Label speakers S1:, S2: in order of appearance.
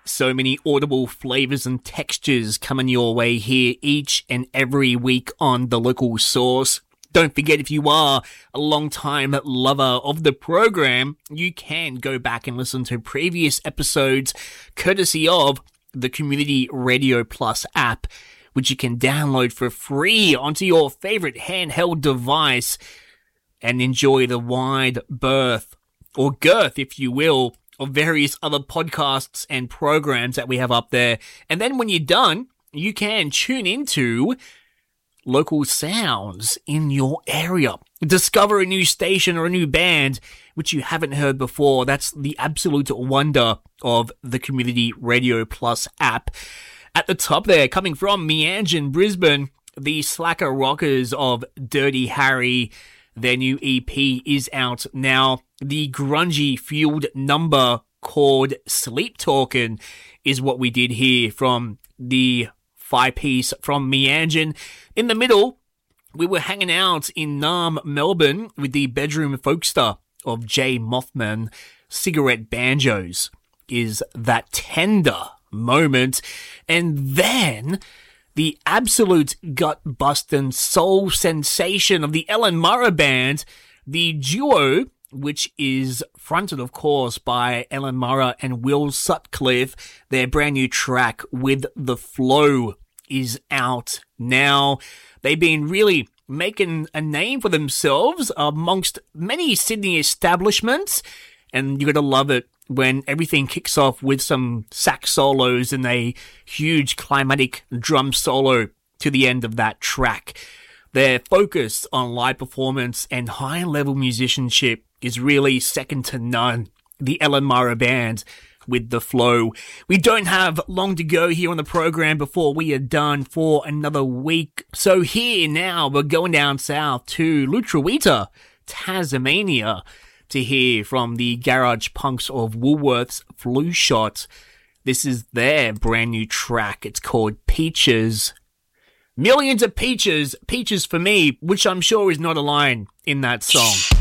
S1: So many audible flavors and textures coming your way here each and every week on The Local Source. Don't forget, if you are a long-time lover of the program, you can go back and listen to previous episodes courtesy of the Community Radio Plus app, which you can download for free onto your favorite handheld device and enjoy the wide berth, or girth, if you will, of various other podcasts and programs that we have up there. And then when you're done, you can tune into local sounds in your area. Discover a new station or a new band which you haven't heard before. That's the absolute wonder of the Community Radio Plus app. At the top there, coming from Meanjin, Brisbane, the Slacker Rockers of Dirty Harry. Their new EP is out now. The grungy fueled number called Sleep Talkin' is what we did here from the 5-piece from Meanjin. In the middle, we were hanging out in Naarm, Melbourne with the Bedroom Folkster of Jay Mothman. Cigarette Banjos is that tender moment. And then the absolute gut-busting soul sensation of the Ellen Murrah Band, the duo, which is fronted, of course, by Ellen Murrah and Will Sutcliffe. Their brand new track, With the Flow, is out now. They've been really making a name for themselves amongst many Sydney establishments, and you gotta love it when everything kicks off with some sax solos and a huge climatic drum solo to the end of that track. Their focus on live performance and high-level musicianship is really second to none. The Ellen Murrah Band with the flow. We don't have long to go here on the program before we are done for another week. So here now, we're going down south to Lutruwita, Tasmania, to hear from the Garage Punks of Woolworth's Flu Shot. This is their brand new track. It's called Peaches. Millions of peaches, peaches for me, which I'm sure is not a line in that song.